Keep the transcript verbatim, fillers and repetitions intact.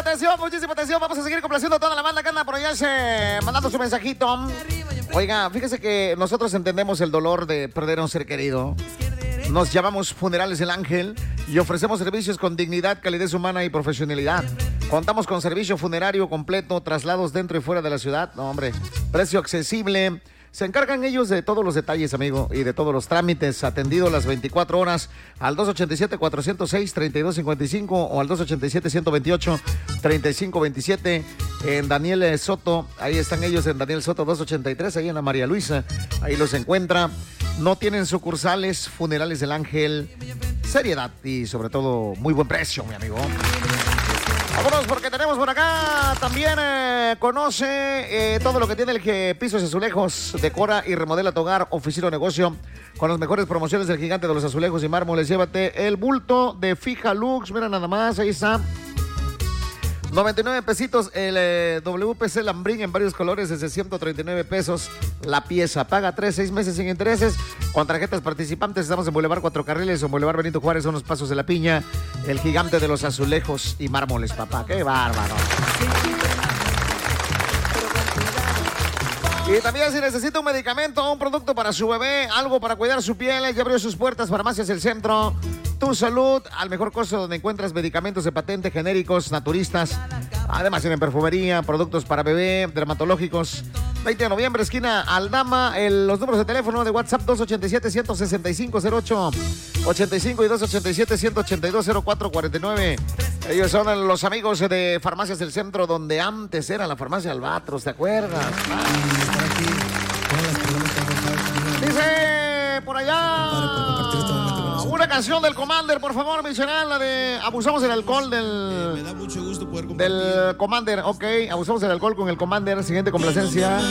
atención, muchísima atención. Vamos a seguir complaciendo a toda la banda que anda por allá se... mandando su mensajito. Oiga, fíjese que nosotros entendemos el dolor de perder a un ser querido. Nos llamamos Funerales El Ángel y ofrecemos servicios con dignidad, calidez humana y profesionalidad. Contamos con servicio funerario completo, traslados dentro y fuera de la ciudad. No, hombre, precio accesible. Se encargan ellos de todos los detalles, amigo, y de todos los trámites, atendido las veinticuatro horas al dos ochenta y siete, cuatrocientos seis, treinta y dos cincuenta y cinco o al dos ochenta y siete, ciento veintiocho, treinta y cinco veintisiete en Daniel Soto. Ahí están ellos en Daniel Soto dos ochenta y tres, ahí en la María Luisa. Ahí los encuentra. No tienen sucursales, Funerales del Ángel. Seriedad y sobre todo muy buen precio, mi amigo. Vámonos porque tenemos por acá también eh, conoce eh, todo lo que tiene el que Pisos y Azulejos. Decora y remodela tu hogar, oficina o negocio con las mejores promociones del gigante de los azulejos y mármoles. Llévate el bulto de Fija Lux. Mira nada más, ahí está. noventa y nueve pesitos el eh, W P C Lambrín en varios colores desde ciento treinta y nueve pesos la pieza. Paga tres, seis meses sin intereses con tarjetas participantes. Estamos en Boulevard Cuatro Carriles o Boulevard Benito Juárez, son los Pasos de la Piña. El gigante de los azulejos y mármoles, papá. ¡Qué bárbaro! Y también si necesita un medicamento o un producto para su bebé, algo para cuidar su piel, ya abrió sus puertas Farmacias El Centro. Tu salud al mejor costo, donde encuentras medicamentos de patente, genéricos, naturistas. Además tienen perfumería, productos para bebé, dermatológicos. veinte de noviembre, esquina Aldama. El, los números de teléfono de WhatsApp dos ochenta y siete, ciento sesenta y cinco, cero ocho ochenta y cinco y dos ochenta y siete, ciento ochenta y dos, cero cuatro cuarenta y nueve. Ellos son los amigos de Farmacias del Centro, donde antes era la farmacia Albatros, ¿te acuerdas? Ah. Dice por allá una canción del Commander, por favor, mencionar la de abusamos del alcohol del... Eh, me da mucho gusto poder compartir. Del Commander, ok, abusamos del alcohol con el Commander, siguiente complacencia.